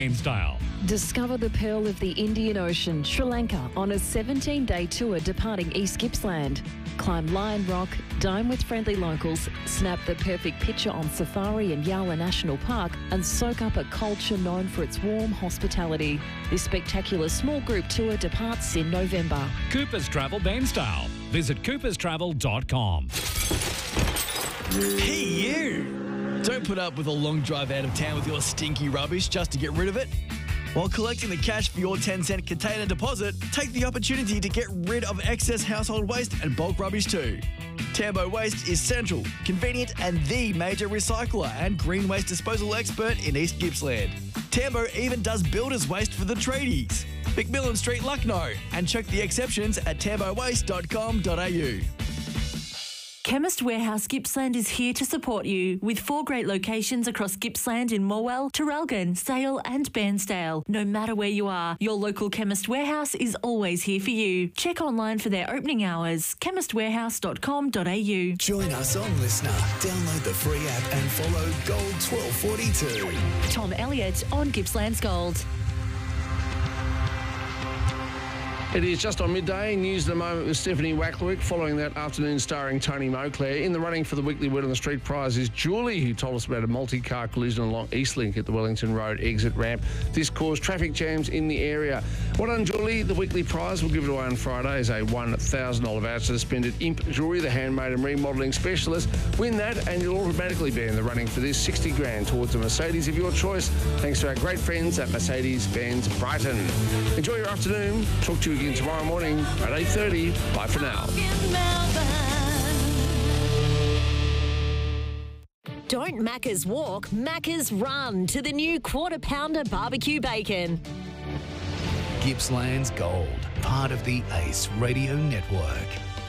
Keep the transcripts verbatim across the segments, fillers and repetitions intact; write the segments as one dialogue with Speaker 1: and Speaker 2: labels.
Speaker 1: Style.
Speaker 2: Discover the pearl of the Indian Ocean, Sri Lanka, on a seventeen-day tour departing East Gippsland. Climb Lion Rock, dine with friendly locals, snap the perfect picture on safari in Yala National Park, and soak up a culture known for its warm hospitality. This spectacular small group tour departs in November.
Speaker 1: Cooper's Travel Bairnsdale. Visit coopers travel dot com.
Speaker 3: Hey, you! Don't put up with a long drive out of town with your stinky rubbish just to get rid of it. While collecting the cash for your ten cent container deposit, take the opportunity to get rid of excess household waste and bulk rubbish too. Tambo Waste is central, convenient and the major recycler and green waste disposal expert in East Gippsland. Tambo even does builder's waste for the tradies. McMillan Street, Lucknow, and check the exceptions at tambo waste dot com dot a u.
Speaker 4: Chemist Warehouse Gippsland is here to support you with four great locations across Gippsland in Morwell, Traralgon, Sale and Bairnsdale. No matter where you are, your local Chemist Warehouse is always here for you. Check online for their opening hours, chemist warehouse dot com dot a u.
Speaker 5: Join us on Listener. Download the free app and follow Gold twelve forty-two.
Speaker 2: Tom Elliott on Gippsland's Gold.
Speaker 6: It is just on midday. News at the moment with Stephanie Wacklewick. Following that afternoon starring Tony Moclair. In the running for the weekly Word on the Street prize is Julie, who told us about a multi-car collision along Eastlink at the Wellington Road exit ramp. This caused traffic jams in the area. Well done, Julie. The weekly prize, we'll give it away on Friday, is a one thousand dollars voucher spent at Imp Jewellery, the handmade and remodelling specialist. Win that and you'll automatically be in the running for this sixty grand towards a Mercedes of your choice, thanks to our great friends at Mercedes-Benz Brighton. Enjoy your afternoon. Talk to you again tomorrow morning at eight thirty. Bye for now.
Speaker 7: Don't Macca's walk, Macca's run to the new Quarter Pounder Barbecue Bacon.
Speaker 5: Gippsland's Gold, part of the Ace Radio Network.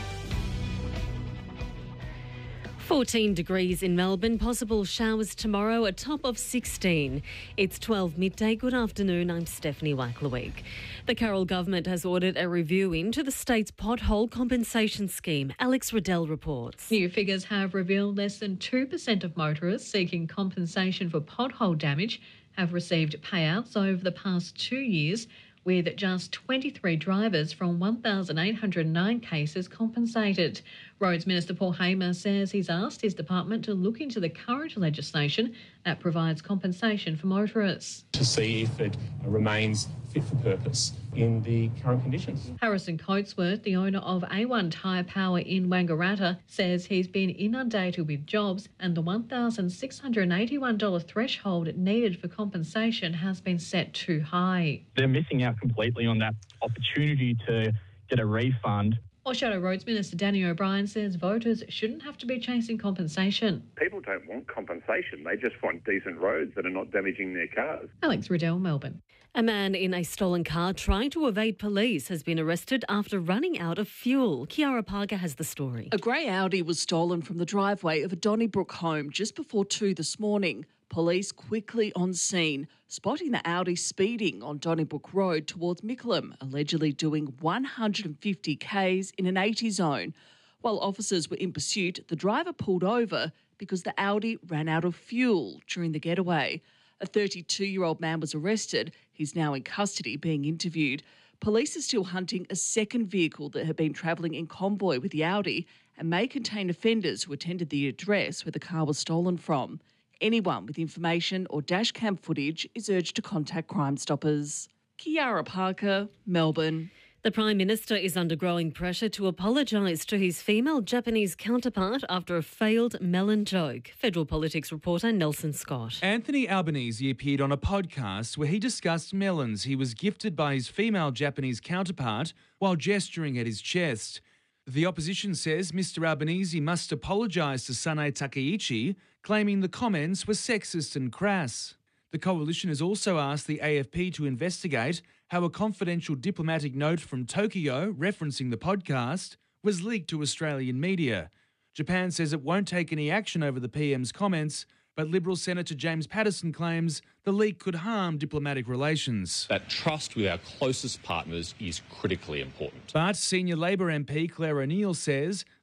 Speaker 8: fourteen degrees in Melbourne, possible showers tomorrow, a top of sixteen. It's twelve midday. Good afternoon, I'm Stephanie Wacklewick. The Carroll government has ordered a review into the state's pothole compensation scheme. Alex Riddell reports.
Speaker 9: New figures have revealed less than two percent of motorists seeking compensation for pothole damage have received payouts over the past two years, with just twenty-three drivers from one thousand eight hundred nine cases compensated. Roads Minister Paul Hamer says he's asked his department to look into the current legislation that provides compensation for motorists,
Speaker 10: to see if it remains fit for purpose in the current conditions.
Speaker 9: Harrison Coatsworth, the owner of A one Tyre Power in Wangaratta, says he's been inundated with jobs and the one thousand six hundred eighty-one dollars threshold needed for compensation has been set too high.
Speaker 11: They're missing out completely on that opportunity to get a refund.
Speaker 9: Waikato Roads Minister Danny O'Brien says voters shouldn't have to be chasing compensation.
Speaker 12: People don't want compensation. They just want decent roads that are not damaging their cars.
Speaker 9: Alex Riddell, Melbourne.
Speaker 8: A man in a stolen car trying to evade police has been arrested after running out of fuel. Kiara Parker has the story.
Speaker 13: A grey Audi was stolen from the driveway of a Donnybrook home just before two this morning. Police quickly on scene, spotting the Audi speeding on Donnybrook Road towards Mickleham, allegedly doing one hundred fifty kays in an eighty zone. While officers were in pursuit, the driver pulled over because the Audi ran out of fuel during the getaway. A thirty-two-year-old man was arrested. He's now in custody being interviewed. Police are still hunting a second vehicle that had been travelling in convoy with the Audi and may contain offenders who attended the address where the car was stolen from. Anyone with information or dashcam footage is urged to contact Crime Stoppers. Kiara Parker, Melbourne.
Speaker 8: The Prime Minister is under growing pressure to apologise to his female Japanese counterpart after a failed melon joke. Federal Politics reporter Nelson Scott.
Speaker 14: Anthony Albanese appeared on a podcast where he discussed melons he was gifted by his female Japanese counterpart while gesturing at his chest. The opposition says Mister Albanese must apologise to Sanae Takeichi, claiming the comments were sexist and crass. The coalition has also asked the A F P to investigate how a confidential diplomatic note from Tokyo referencing the podcast was leaked to Australian media. Japan says it won't take any action over the P M's comments, but Liberal Senator James Paterson claims the leak could harm diplomatic relations.
Speaker 15: That trust with our closest partners is critically important.
Speaker 14: But senior Labor M P Claire O'Neill says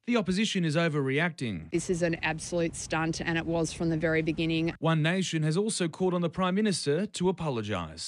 Speaker 14: The opposition is overreacting.
Speaker 15: This is an absolute stunt, and it was from the very beginning.
Speaker 14: One Nation has also called on the Prime Minister to apologise.